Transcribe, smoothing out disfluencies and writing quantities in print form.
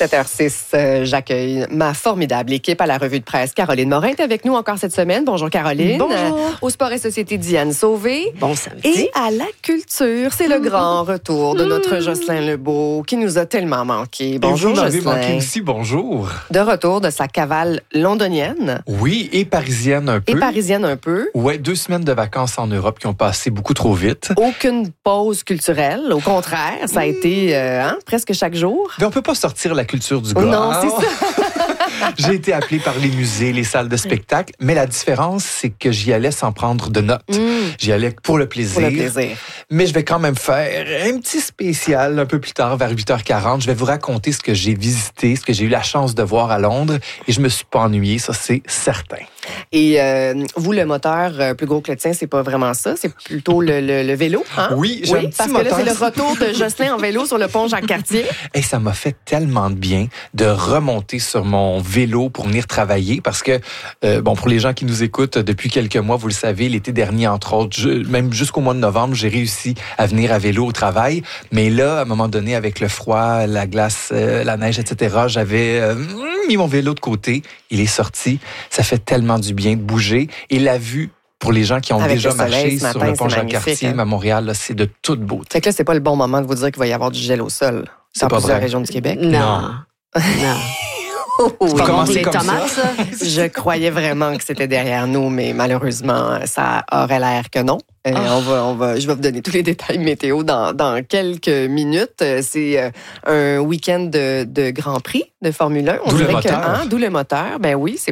7h06, j'accueille ma formidable équipe à la revue de presse. Caroline Morin est avec nous encore cette semaine. Bonjour Caroline. Bonjour. Au sport et société, Diane Sauvé. Bon samedi. Et à la culture, c'est le grand retour de notre Jocelyn Lebeau qui nous a tellement manqué. Bonjour et vous m'avez Jocelyn. manqué aussi, bonjour. De retour de sa cavale londonienne. Oui, et parisienne un peu. Et parisienne un peu. Ouais, 2 semaines de vacances en Europe qui ont passé beaucoup trop vite. Aucune pause culturelle. Au contraire, ça a été presque chaque jour. Mais on peut pas sortir la culture du gars. Non, c'est ça. J'ai été appelé par les musées, les salles de spectacle, mais la différence, c'est que j'y allais sans prendre de notes. J'y allais pour le plaisir. Pour le plaisir. Mais je vais quand même faire un petit spécial un peu plus tard, vers 8h40. Je vais vous raconter ce que j'ai visité, ce que j'ai eu la chance de voir à Londres, et je me suis pas ennuyé, ça c'est certain. Et vous, le moteur plus gros que le tien, c'est pas vraiment ça, c'est plutôt le vélo, hein? Oui, j'ai un petit parce moteur. que là, c'est le retour de Jocelyn en vélo sur le pont Jacques-Cartier. Et ça m'a fait tellement de bien de remonter sur mon vélo pour venir travailler parce que, pour les gens qui nous écoutent depuis quelques mois, vous le savez, l'été dernier, entre autres, même jusqu'au mois de novembre, j'ai réussi à venir à vélo au travail. Mais là, à un moment donné, avec le froid, la glace, la neige, etc., j'avais mis mon vélo de côté. Il est sorti. Ça fait tellement du bien de bouger. Et la vue, pour les gens qui ont Avec déjà le soleil, marché ce matin, sur le pont c'est Jacques-Cartier, magnifique, à Montréal, là, c'est de toute beauté. Fait que là, c'est pas le bon moment de vous dire qu'il va y avoir du gel au sol. C'est dans pas plusieurs vrai. régions du Québec. Non. Oui. Vous commencez les comme tomates, ça? Je croyais vraiment que c'était derrière nous, mais malheureusement, ça aurait l'air que non. Je vais vous donner tous les détails météo dans quelques minutes. C'est un week-end de Grand Prix de Formule 1. D'où le moteur. D'où le moteur. Ben oui, c'est